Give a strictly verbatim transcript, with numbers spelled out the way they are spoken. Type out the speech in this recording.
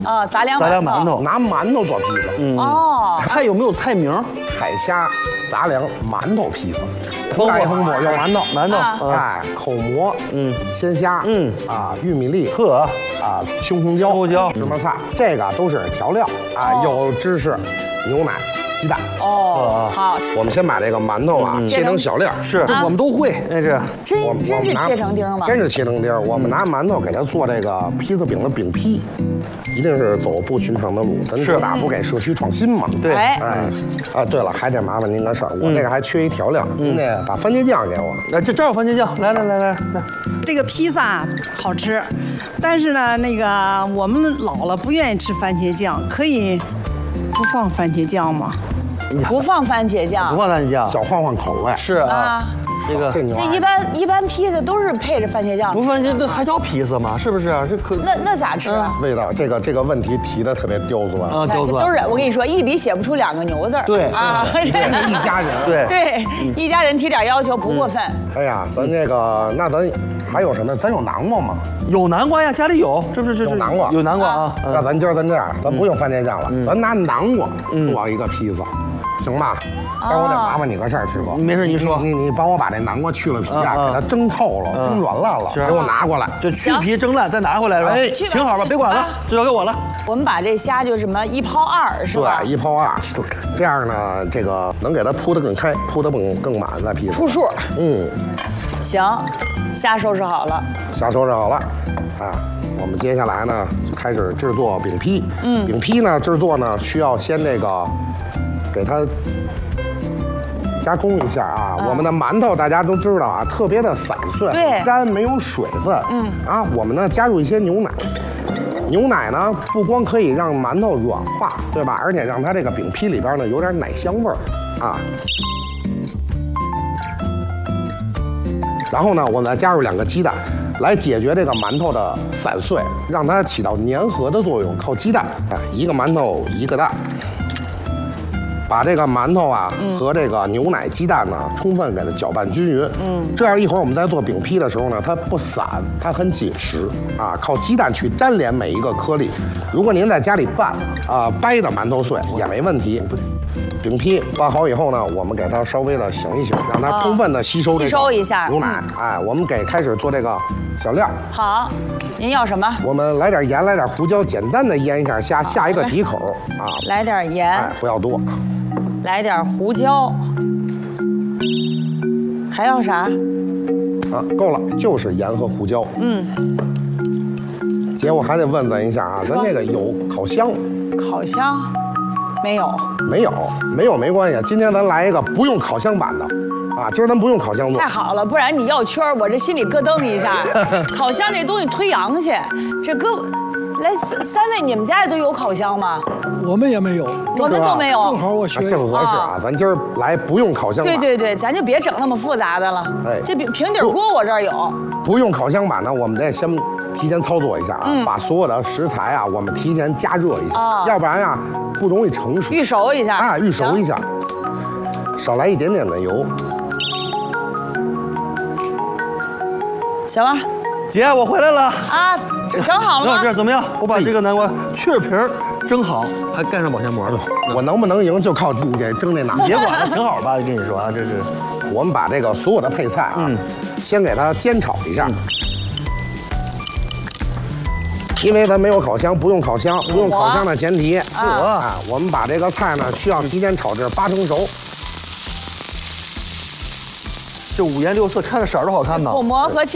啊，杂粮杂粮馒头， 拿馒头做披萨。 嗯哦， 它有没有菜名？ 海虾杂粮馒头披萨，覆盖丰富，有馒头， 馒头， 啊哎，口蘑， 嗯， 鲜虾， 嗯啊，玉米粒， 呵， 啊，青红椒， 青红椒芝麻菜，这个都是调料啊，有芝士、牛奶、鸡蛋。 哦，好， 我们先把这个馒头啊切成小粒儿， 是，这我们都会，那是。 真我们真是切成丁吗？ 真是切成丁儿。我们拿馒头给它做这个披萨饼的饼坯，一定是走不寻常的路。咱主打不给社区创新嘛。 对， 哎， 哎，啊，对了，还得麻烦您个事儿，我这个还缺一调料，您得把番茄酱给我。 哎，这这有番茄酱，来来来来来。 这个披萨好吃，但是呢，那个我们老了不愿意吃番茄酱，可以不放番茄酱吗？ 不放番茄酱， 不放番茄酱， 小换换口味。 是啊啊， 这个这牛这一般一般披萨都是配着番茄酱不，番茄那还叫披萨吗？是不是？这可那那咋吃啊？ 味道，这个这个问题提的特别刁钻。 啊，刁都钻。 是我跟你说，一笔写不出两个牛字儿。 对啊， 一家人。 对对，一家人提点要求不过分。 哎呀，咱这个那咱还有什么？咱有南瓜吗？ 有南瓜呀，家里有，这不是这是有南瓜有南瓜啊。 那咱今儿咱这样，咱不用番茄酱了，咱拿南瓜做一个披萨，行吧？但我得麻烦你个事儿，师傅。 没事，你说。 你你帮我把这南瓜去了皮啊，给它蒸透了，蒸软烂了，给我拿过来。 就去皮蒸烂，再拿回来是吧？ 哎请好吧，别管了，就交给我了。 我们把这虾就什么一抛二是吧？ 对，一抛二，这样呢，这个能给它铺得更开，铺得更更满在披萨。 出数。 嗯， 行，虾收拾好了。 虾收拾好了，啊，我们接下来呢就开始制作饼坯。嗯，饼坯呢制作呢需要先这个给它加工一下啊。我们的馒头大家都知道啊，特别的散碎， 对干没有水分。嗯，啊，我们呢加入一些牛奶。牛奶呢，不光可以让馒头软化，对吧？而且让它这个饼坯里边呢有点奶香味儿啊。然后呢，我们再加入两个鸡蛋，来解决这个馒头的散碎，让它起到粘合的作用，靠鸡蛋啊，一个馒头一个蛋，把这个馒头啊、嗯、和这个牛奶、鸡蛋呢充分给它搅拌均匀。嗯，这样一会儿我们在做饼坯的时候呢，它不散，它很紧实啊，靠鸡蛋去粘连每一个颗粒。如果您在家里拌啊掰的馒头碎也没问题。饼坯拌好以后呢，我们给它稍微的醒一醒，让它充分的吸收这个吸收一下牛奶。哎，我们给开始做这个小料。 好，您要什么？ 我们来点盐，来点胡椒，简单的腌一下虾，下一个底口啊。 来点盐， 哎，不要多。 来点胡椒，还要啥？ 啊，够了，就是盐和胡椒。嗯。姐，我还得问咱一下啊，咱这个有烤箱？ 烤箱没有。 没有，没有没关系。今天咱来一个不用烤箱版的，啊，今儿咱不用烤箱做。 太好了，不然你要圈我这心里咯噔一下。烤箱这东西忒洋气，这搁来三三位，你们家里都有烤箱吗？ 我们也没有， 我们都没有。 正好我学正合适啊，咱今儿来不用烤箱版。 对对对，咱就别整那么复杂的了。哎，这平平底锅我这儿有。 不用烤箱版呢，我们得先提前操作一下啊，嗯、把所有的食材啊，我们提前加热一下，哦、要不然呀、啊、不容易成熟。 预熟一下。 啊，预熟一下，少来一点点的油。 行了。 姐，我回来了啊，整好了吗？ 老师怎么样？我把这个南瓜去了皮儿蒸好，还盖上保鲜膜了。 我能不能赢就靠你这蒸这南瓜。 别管了，挺好吧？跟你说啊，这是我们把这个所有的配菜啊，嗯、先给它煎炒一下。嗯、因为咱没有烤箱，不用烤箱，不用烤箱的前提，啊，我们把这个菜呢需要提前炒至八成熟。 这五颜六色，看着色儿都好看呢。 口蘑和